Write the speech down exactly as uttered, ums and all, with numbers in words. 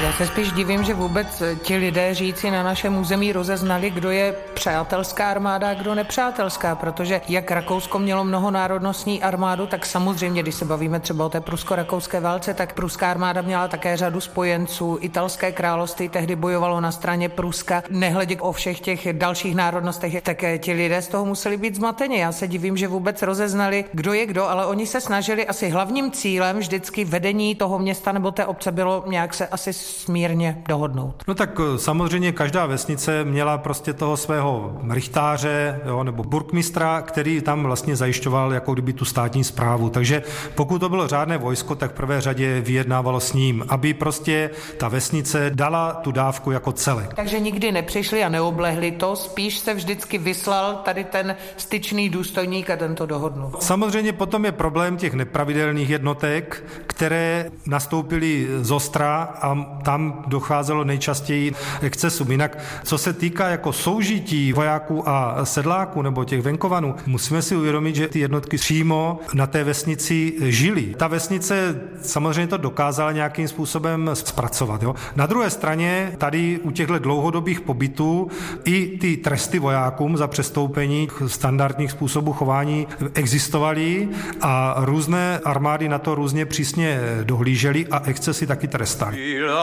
Já se spíš divím, že vůbec ti lidé žijící na našem území rozeznali, kdo je přátelská armáda a kdo nepřátelská, protože jak Rakousko mělo mnohonárodnostní armádu, tak samozřejmě, když se bavíme třeba o té prusko-rakouské válce, tak pruská armáda měla také řadu spojenců. Italské království tehdy bojovalo na straně Pruska. Nehledě o všech těch dalších národnostech, tak ti lidé z toho museli být zmateni. Já se divím, že vůbec rozeznali, kdo je kdo, ale oni se snažili, asi hlavním cílem vždycky vedení toho města nebo té obce bylo nějak se asi smírně dohodnout. No tak samozřejmě každá vesnice měla prostě toho svého rychtáře, jo, nebo burkmistra, který tam vlastně zajišťoval jako kdyby tu státní správu. Takže pokud to bylo řádné vojsko, tak v prvé řadě vyjednávalo s ním, aby prostě ta vesnice dala tu dávku jako celek. Takže nikdy nepřišli a neoblehli to, spíš se vždycky vyslal tady ten styčný důstojník a ten to dohodnul. Samozřejmě potom je problém těch nepravidelných jednotek, které nastoupily z ostra a tam docházelo nejčastěji k excesům. Jinak, co se týká jako soužití vojáků a sedláků nebo těch venkovanů, musíme si uvědomit, že ty jednotky přímo na té vesnici žili. Ta vesnice samozřejmě to dokázala nějakým způsobem zpracovat. Jo. Na druhé straně tady u těchto dlouhodobých pobytů i ty tresty vojákům za přestoupení standardních způsobů chování existovaly a různé armády na to různě přísně dohlížely a excesy taky trestaly.